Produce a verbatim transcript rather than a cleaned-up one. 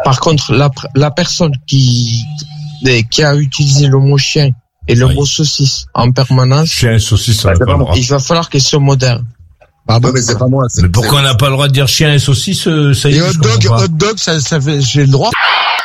Par contre, la, la personne qui, qui a utilisé le mot chien et le oui. mot saucisse en permanence. Chien et saucisse, ça bah, va pas le droit. Il va falloir qu'elle soit moderne. Pardon, mais c'est pas moi. C'est, mais pourquoi on n'a pas le droit de dire chien et saucisse, ça y est? Et hot dog, hot dog, ça, ça fait, j'ai le droit?